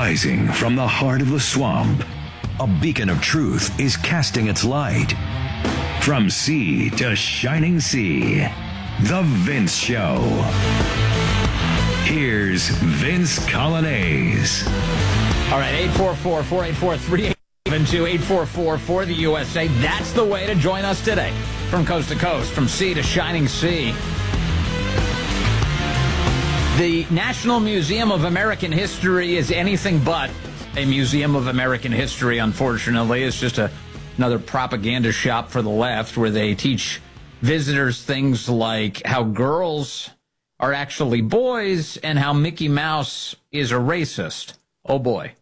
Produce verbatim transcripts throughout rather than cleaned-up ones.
Rising from the heart of the swamp, a beacon of truth is casting its light. From sea to shining sea, The Vince Show. Here's Vince Coglianese. All right, eight four four, four eight four, three eight seven two, eight four four for the U S A. That's the way to join us today. From coast to coast, from sea to shining sea. The National Museum of American History is anything but a museum of American history, unfortunately. It's just a, another propaganda shop for the left where they teach visitors things like how girls are actually boys and how Mickey Mouse is a racist. Oh, boy.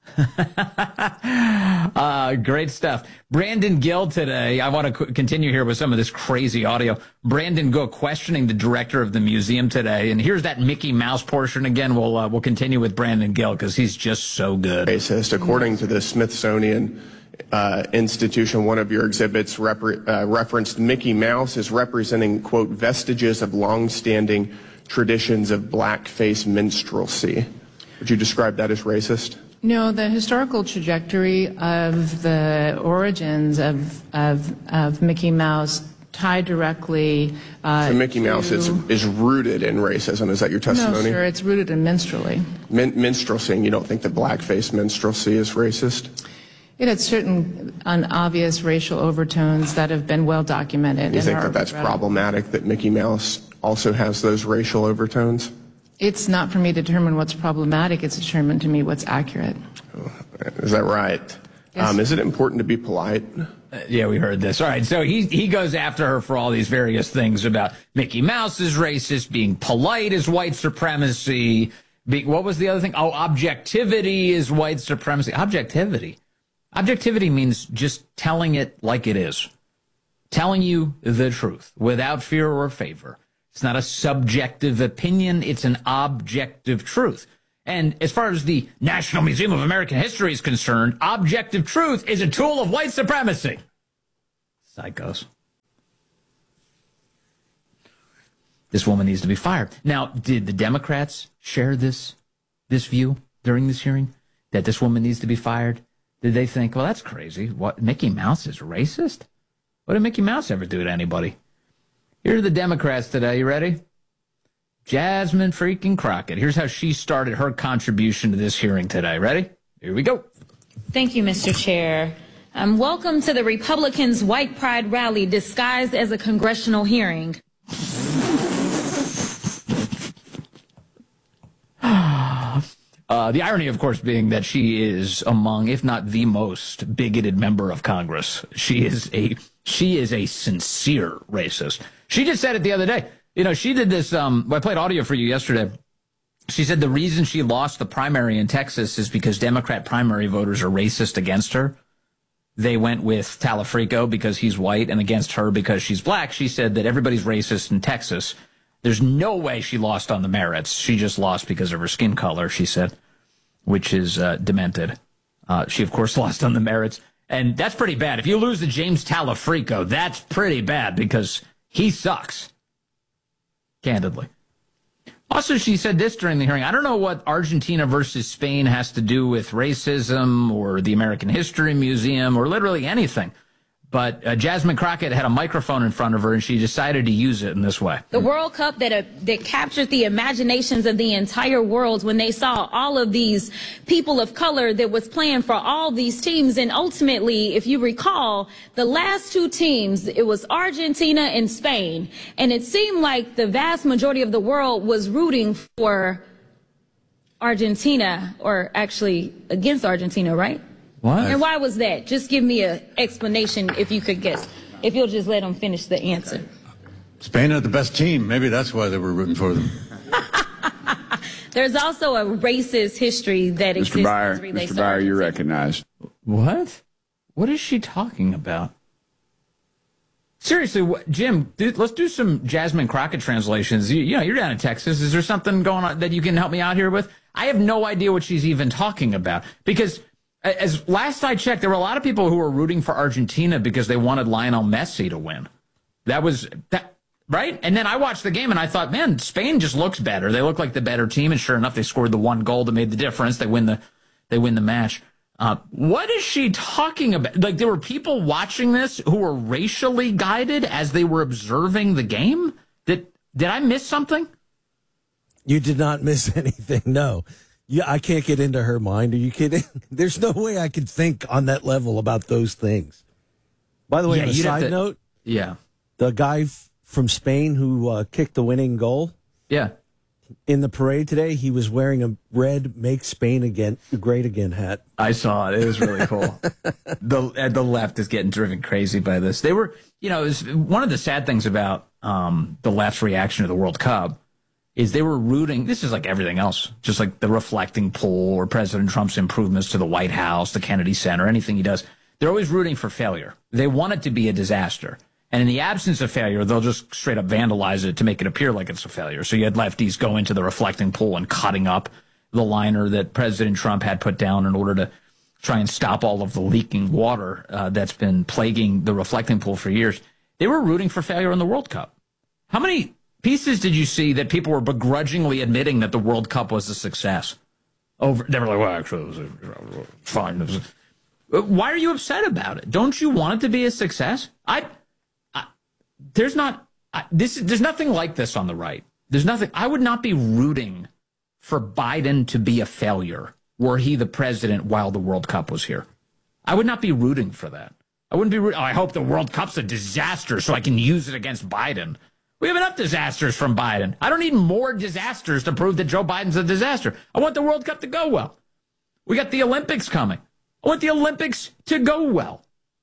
uh, great stuff. Brandon Gill today. I want to c- continue here with some of this crazy audio. Brandon Gill questioning the director of the museum today. And here's that Mickey Mouse portion again. We'll uh, we'll continue with Brandon Gill because he's just so good. Racist. According to the Smithsonian uh, Institution, one of your exhibits repre- uh, referenced Mickey Mouse as representing, quote, vestiges of longstanding traditions of blackface minstrelsy. Would you describe that as racist? No, the historical trajectory of the origins of of, of Mickey Mouse tie directly uh, So Mickey to, Mouse is, is rooted in racism. Is that your testimony? No, sir, it's rooted in minstrelly. Min- minstrelsy, and you don't think that blackface minstrelsy is racist? It had certain unobvious racial overtones that have been well documented. You in think our that that's regretted- problematic, that Mickey Mouse also has those racial overtones? It's not for me to determine what's problematic. It's determined to me what's accurate. Is that right? Yes. Um, is it important to be polite? Uh, yeah, we heard this. All right, so he he goes after her for all these various things about Mickey Mouse is racist, being polite is white supremacy. Be, what was the other thing? Oh, objectivity is white supremacy. Objectivity. Objectivity means just telling it like it is. Telling you the truth without fear or favor. It's not a subjective opinion. It's an objective truth. And as far as the National Museum of American History is concerned, objective truth is a tool of white supremacy. Psychos. This woman needs to be fired. Now, did the Democrats share this, this view during this hearing, that this woman needs to be fired? Did they think, well, that's crazy. What, Mickey Mouse is racist? What did Mickey Mouse ever do to anybody? Here are the Democrats today. You ready? Jasmine freaking Crockett. Here's how she started her contribution to this hearing today. Ready? Here we go. Thank you, Mister Chair. Um, welcome to the Republicans' White Pride rally disguised as a congressional hearing. Uh, the irony, of course, being that she is among, if not the most bigoted member of Congress. She is a she is a sincere racist. She just said it the other day. You know, she did this. Um, I played audio for you yesterday. She said the reason she lost the primary in Texas is because Democrat primary voters are racist against her. They went with Talafrico because he's white and against her because she's black. She said that everybody's racist in Texas. There's no way she lost on the merits. She just lost because of her skin color, she said, which is uh, demented. Uh, she, of course, lost on the merits. And that's pretty bad. If you lose to James Talafrico, that's pretty bad because he sucks, candidly. Also, she said this during the hearing. I don't know what Argentina versus Spain has to do with racism or the American History Museum or literally anything. But uh, Jasmine Crockett had a microphone in front of her, and she decided to use it in this way. The World Cup that uh, that captured the imaginations of the entire world when they saw all of these people of color that was playing for all these teams. And ultimately, if you recall, the last two teams, it was Argentina and Spain. And it seemed like the vast majority of the world was rooting for Argentina, or actually against Argentina, right? What? And why was that? Just give me an explanation if you could guess. If you'll just let them finish the answer. Spain had the best team. Maybe that's why they were rooting for them. There's also a racist history that exists. Mister Byer, as relates Mister to Byer, Argentina. you're recognized. What? What is she talking about? Seriously, what, Jim, dude, let's do some Jasmine Crockett translations. You, you know, you're down in Texas. Is there something going on that you can help me out here with? I have no idea what she's even talking about because as last I checked, there were a lot of people who were rooting for Argentina because they wanted Lionel Messi to win. That was that, right? And then I watched the game and I thought, man, Spain just looks better. They look like the better team. And sure enough, they scored the one goal that made the difference. They win the They win the match. Uh, what is she talking about? Like, there were people watching this who were racially guided as they were observing the game? Did, did I miss something? You did not miss anything, no. Yeah, I can't get into her mind. Are you kidding? There's no way I could think on that level about those things. By the way, Yeah, on a you'd have side to- note, Yeah. the guy f- from Spain who uh, kicked the winning goal Yeah. in the parade today, he was wearing a red "Make Spain Again Great Again" hat. I saw it. It was really cool. the uh, the left is getting driven crazy by this. They were, you know, it was one of the sad things about um, the left's reaction to the World Cup is they were rooting. This is like everything else, just like the reflecting poll or President Trump's improvements to the White House, the Kennedy Center, anything he does. They're always rooting for failure. They want it to be a disaster. And in the absence of failure, they'll just straight up vandalize it to make it appear like it's a failure. So you had lefties go into the reflecting pool and cutting up the liner that President Trump had put down in order to try and stop all of the leaking water uh, that's been plaguing the reflecting pool for years. They were rooting for failure in the World Cup. How many pieces did you see that people were begrudgingly admitting that the World Cup was a success? Over, they were like, well, actually, it was a, fine. It was a, why are you upset about it? Don't you want it to be a success? I... There's not I, this. There's nothing like this on the right. There's nothing. I would not be rooting for Biden to be a failure were he the president while the World Cup was here. I would not be rooting for that. I wouldn't be. Oh, I hope the World Cup's a disaster so I can use it against Biden. We have enough disasters from Biden. I don't need more disasters to prove that Joe Biden's a disaster. I want the World Cup to go well. We got the Olympics coming. I want the Olympics to go well.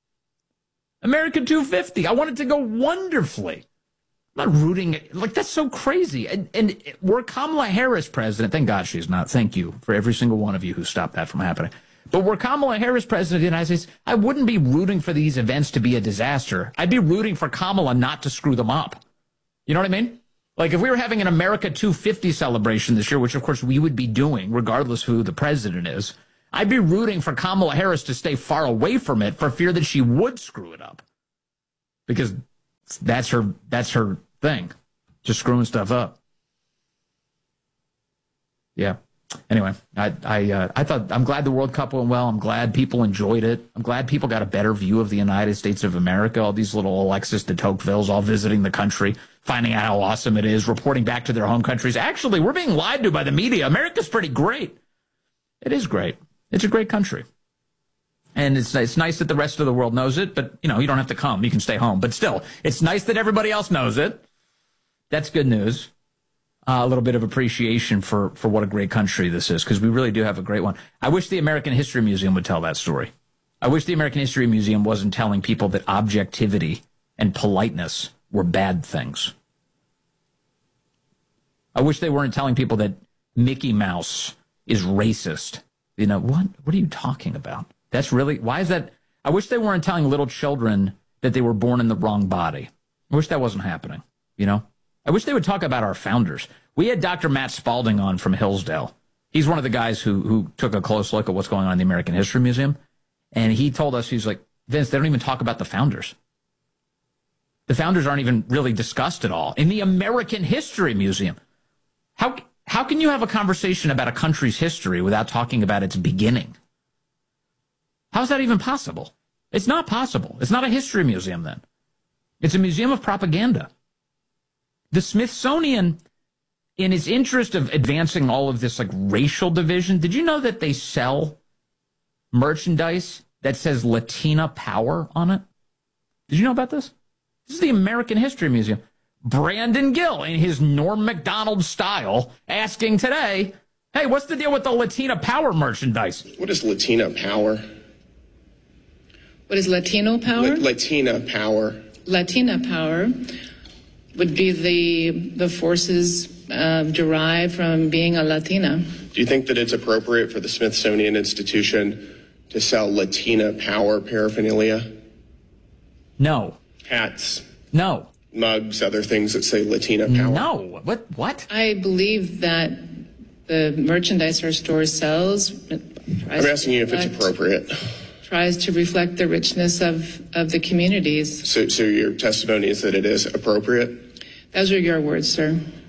American two fifty. I want it to go wonderfully. I'm not rooting. Like, that's so crazy. And, and were Kamala Harris president, thank God she's not. Thank you for every single one of you who stopped that from happening. But were Kamala Harris president of the United States, I wouldn't be rooting for these events to be a disaster. I'd be rooting for Kamala not to screw them up. You know what I mean? Like, if we were having an America two fifty celebration this year, which of course we would be doing regardless who the president is, I'd be rooting for Kamala Harris to stay far away from it for fear that she would screw it up. Because that's her that's her thing. Just screwing stuff up. Yeah. Anyway, I I uh, I thought I'm glad the World Cup went well. I'm glad people enjoyed it. I'm glad people got a better view of the United States of America. All these little Alexis de Tocquevilles all visiting the country, finding out how awesome it is, reporting back to their home countries. Actually, we're being lied to by the media. America's pretty great. It is great. It's a great country. And it's it's nice that the rest of the world knows it, but, you know, you don't have to come. You can stay home. But still, it's nice that everybody else knows it. That's good news. Uh, a little bit of appreciation for, for what a great country this is, because we really do have a great one. I wish the American History Museum would tell that story. I wish the American History Museum wasn't telling people that objectivity and politeness were bad things. I wish they weren't telling people that Mickey Mouse is racist. You know, what? What are you talking about? That's really, why is that? I wish they weren't telling little children that they were born in the wrong body. I wish that wasn't happening, you know? I wish they would talk about our founders. We had Doctor Matt Spalding on from Hillsdale. He's one of the guys who who took a close look at what's going on in the American History Museum. And he told us, he's like, Vince, they don't even talk about the founders. The founders aren't even really discussed at all in the American History Museum. How how can you have a conversation about a country's history without talking about its beginning? How's that even possible? It's not possible. It's not a history museum then. It's a museum of propaganda. The Smithsonian, in its interest of advancing all of this like racial division, did you know that they sell merchandise that says Latina power on it? Did you know about this? This is the American History Museum. Brandon Gill, in his Norm Macdonald style, asking today, hey, what's the deal with the Latina power merchandise? What is Latina power? What is Latino power? La- Latina power. Latina power would be the the forces uh, derived from being a Latina. Do you think that it's appropriate for the Smithsonian Institution to sell Latina power paraphernalia? No. Hats, No. mugs, other things that say Latina power? No. What? What? I believe that the merchandise our store sells. I'm asking you if it's appropriate. Tries to reflect the richness of, of the communities. So, so your testimony is that it is appropriate? Those are your words, sir.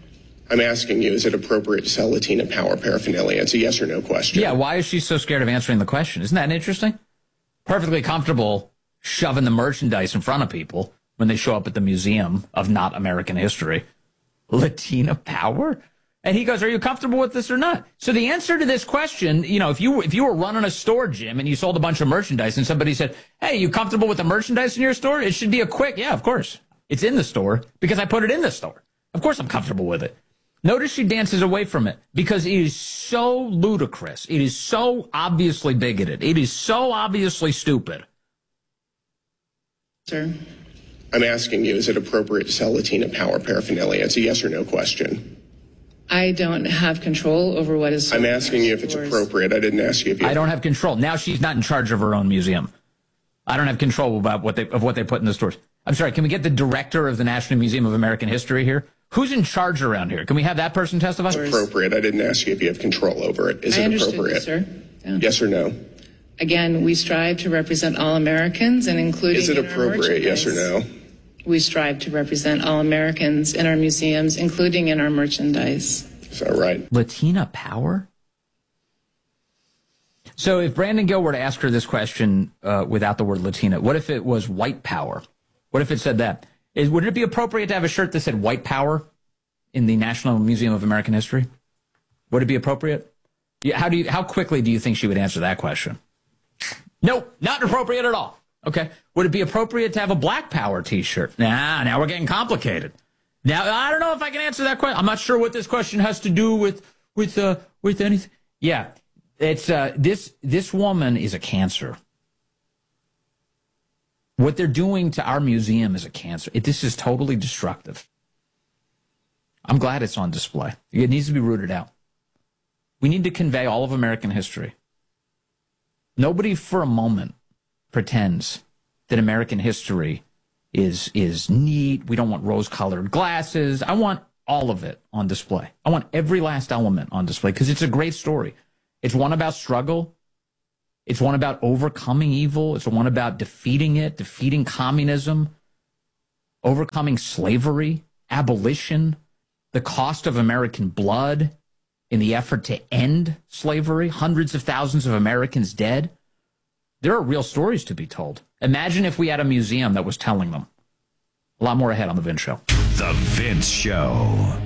I'm asking you, is it appropriate to sell Latina power paraphernalia? It's a yes or no question. Yeah, why is she so scared of answering the question? Isn't that interesting? Perfectly comfortable shoving the merchandise in front of people when they show up at the Museum of Not American History. Latina power? And he goes, are you comfortable with this or not? So the answer to this question, you know, if you if you were running a store, Jim, and you sold a bunch of merchandise and somebody said, hey, you comfortable with the merchandise in your store? It should be a quick, yeah, of course. It's in the store because I put it in the store. Of course I'm comfortable with it. Notice she dances away from it because it is so ludicrous. It is so obviously bigoted. It is so obviously stupid. Sir? I'm asking you, is it appropriate to sell Latina power paraphernalia? It's a yes or no question. I don't have control over what is. I'm asking you if it's appropriate. I didn't ask you if you. I don't have control. Now she's not in charge of her own museum. I don't have control about what they of what they put in the stores. I'm sorry. Can we get the director of the National Museum of American History here? Who's in charge around here? Can we have that person testify? It's appropriate. I didn't ask you if you have control over it. Is I it appropriate? You, sir. Yeah. Yes or no? Again, we strive to represent all Americans, and including. Is it appropriate? Yes or no? We strive to represent all Americans in our museums, including in our merchandise. Is that right? Latina power? So if Brandon Gill were to ask her this question uh, without the word Latina, what if it was white power? What if it said that? Is, would it be appropriate to have a shirt that said white power in the National Museum of American History? Would it be appropriate? Yeah, how do you? How quickly do you think she would answer that question? Nope, not appropriate at all. Okay. Would it be appropriate to have a black power T-shirt? Nah, now we're getting complicated. Now, I don't know if I can answer that question. I'm not sure what this question has to do with with uh, with anything. Yeah, it's uh, this this woman is a cancer. What they're doing to our museum is a cancer. It, this is totally destructive. I'm glad it's on display. It needs to be rooted out. We need to convey all of American history. Nobody for a moment pretends that American history is is neat. We don't want rose-colored glasses. I want all of it on display. I want every last element on display because it's a great story. It's one about struggle. It's one about overcoming evil. It's one about defeating it, defeating communism, overcoming slavery, abolition, the cost of American blood in the effort to end slavery, hundreds of thousands of Americans dead. There are real stories to be told. Imagine if we had a museum that was telling them. A lot more ahead on The Vince Show. The Vince Show.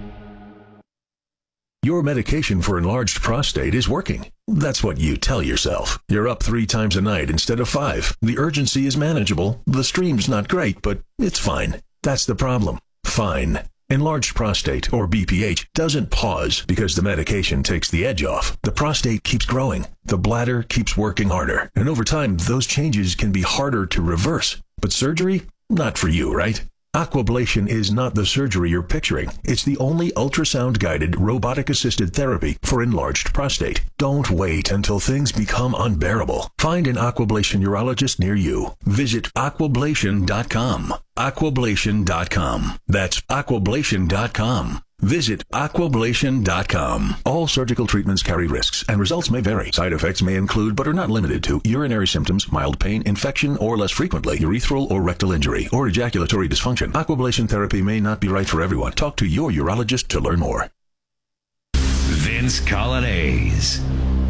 Your medication for enlarged prostate is working. That's what you tell yourself. You're up three times a night instead of five. The urgency is manageable. The stream's not great, but it's fine. That's the problem. Fine. Enlarged prostate, or B P H, doesn't pause because the medication takes the edge off. The prostate keeps growing. The bladder keeps working harder. And over time, those changes can be harder to reverse. But surgery? Not for you, right? Aquablation is not the surgery you're picturing. It's the only ultrasound-guided, robotic-assisted therapy for enlarged prostate. Don't wait until things become unbearable. Find an Aquablation urologist near you. Visit aquablation dot com. aquablation dot com. That's aquablation dot com. Visit aquablation dot com. All surgical treatments carry risks, and results may vary. Side effects may include, but are not limited to, urinary symptoms, mild pain, infection, or less frequently, urethral or rectal injury, or ejaculatory dysfunction. Aquablation therapy may not be right for everyone. Talk to your urologist to learn more. Vince Colonnese.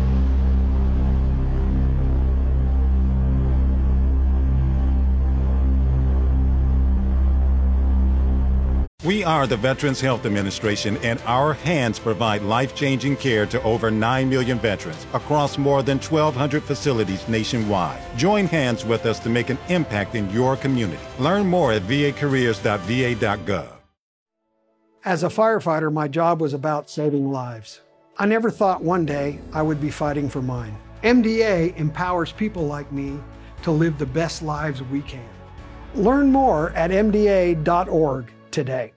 We are the Veterans Health Administration, and our hands provide life-changing care to over nine million veterans across more than twelve hundred facilities nationwide. Join hands with us to make an impact in your community. Learn more at v a careers dot v a dot gov. As a firefighter, my job was about saving lives. I never thought one day I would be fighting for mine. M D A empowers people like me to live the best lives we can. Learn more at m d a dot org today.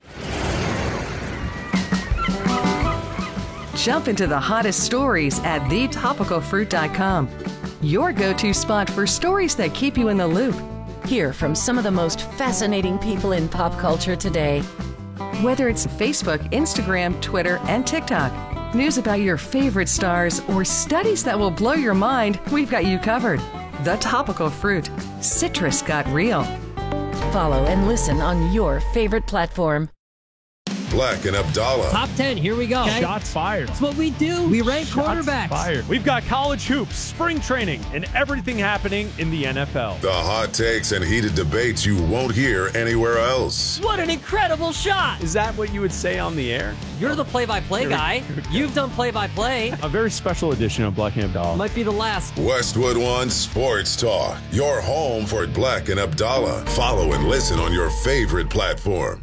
Jump into the hottest stories at the topical fruit dot com. Your go-to spot for stories that keep you in the loop. Hear from some of the most fascinating people in pop culture today. Whether it's Facebook, Instagram, Twitter, and TikTok, news about your favorite stars, or studies that will blow your mind, we've got you covered. The Topical Fruit. Citrus got real. Follow and listen on your favorite platform. Black and Abdallah. Top ten, here we go. Okay. Shots fired. That's what we do. We rank Shots quarterbacks. Fired. We've got college hoops, spring training, and everything happening in the N F L. The hot takes and heated debates you won't hear anywhere else. What an incredible shot. Is that what you would say on the air? You're the play-by-play guy. You've done play-by-play. A very special edition of Black and Abdallah. Might be the last. Westwood One Sports Talk. Your home for Black and Abdallah. Follow and listen on your favorite platform.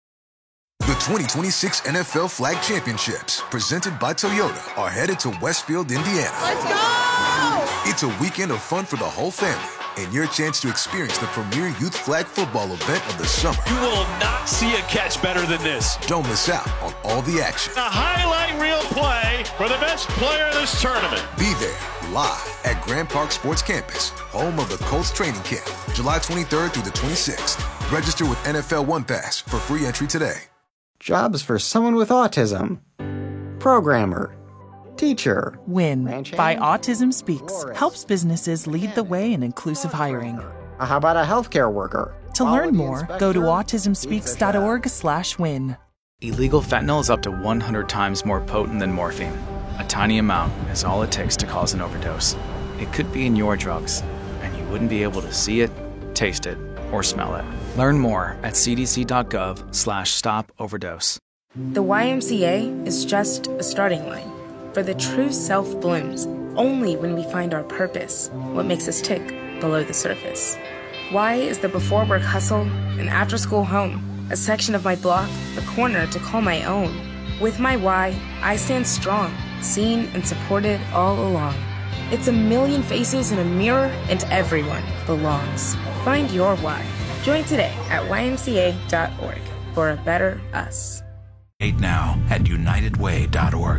The twenty twenty-six N F L Flag Championships, presented by Toyota, are headed to Westfield, Indiana. Let's go! It's a weekend of fun for the whole family, and your chance to experience the premier youth flag football event of the summer. You will not see a catch better than this. Don't miss out on all the action. A highlight reel play for the best player of this tournament. Be there, live at Grand Park Sports Campus, home of the Colts training camp, July twenty-third through the twenty-sixth. Register with N F L One Pass for free entry today. Jobs for someone with autism. Programmer. Teacher. WIN by Autism Speaks helps businesses lead the way in inclusive hiring. How about a healthcare worker? To learn more, go to autism speaks dot org slash win. Illegal fentanyl is up to one hundred times more potent than morphine. A tiny amount is all it takes to cause an overdose. It could be in your drugs, and you wouldn't be able to see it, taste it, or smell it. Learn more at c d c dot gov slash stop overdose. The Y M C A is just a starting line, for the true self blooms only when we find our purpose, what makes us tick below the surface. Y is the before work hustle, an after school home, a section of my block, a corner to call my own. With my Y, I stand strong, seen and supported all along. It's a million faces in a mirror, and everyone belongs. Find your why. Join today at y m c a dot org for a better us. Eight now at united way dot org.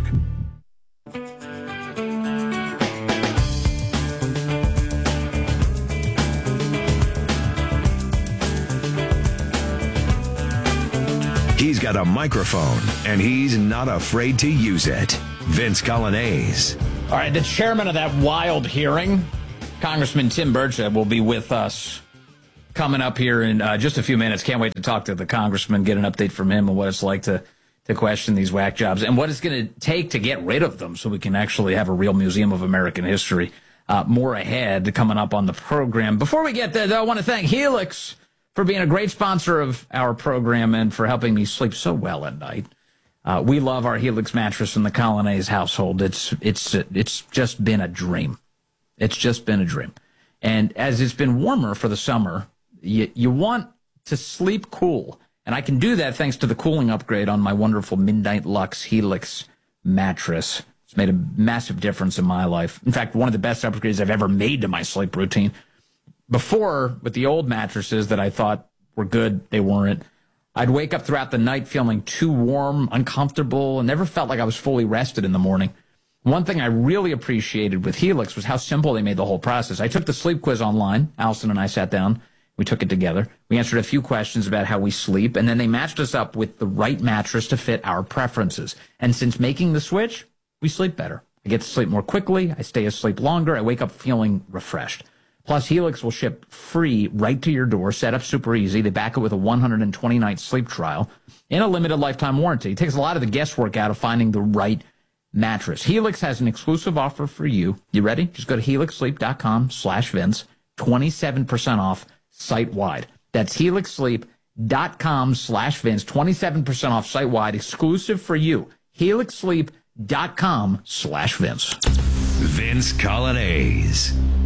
He's got a microphone, and he's not afraid to use it. Vince Coglianese. All right, the chairman of that wild hearing, Congressman Tim Burchett, will be with us coming up here in uh, just a few minutes. Can't wait to talk to the congressman, get an update from him on what it's like to, to question these whack jobs and what it's going to take to get rid of them so we can actually have a real museum of American history. Uh, more ahead coming up on the program. Before we get there, though, I want to thank Helix for being a great sponsor of our program and for helping me sleep so well at night. Uh, we love our Helix mattress in the Coglianese household. It's it's it's just been a dream. It's just been a dream. And as it's been warmer for the summer, you, you want to sleep cool. And I can do that thanks to the cooling upgrade on my wonderful Midnight Lux Helix mattress. It's made a massive difference in my life. In fact, one of the best upgrades I've ever made to my sleep routine. Before, with the old mattresses that I thought were good, they weren't. I'd wake up throughout the night feeling too warm, uncomfortable, and never felt like I was fully rested in the morning. One thing I really appreciated with Helix was how simple they made the whole process. I took the sleep quiz online. Allison and I sat down. We took it together. We answered a few questions about how we sleep, and then they matched us up with the right mattress to fit our preferences. And since making the switch, we sleep better. I get to sleep more quickly. I stay asleep longer. I wake up feeling refreshed. Plus, Helix will ship free right to your door. Set up super easy. They back it with a one hundred twenty night sleep trial and a limited lifetime warranty. It takes a lot of the guesswork out of finding the right mattress. Helix has an exclusive offer for you. You ready? Just go to helix sleep dot com slash Vince. twenty-seven percent off site-wide. That's helix sleep dot com slash Vince. twenty-seven percent off site-wide. Exclusive for you. helix sleep dot com slash Vince. Vince Coglianese.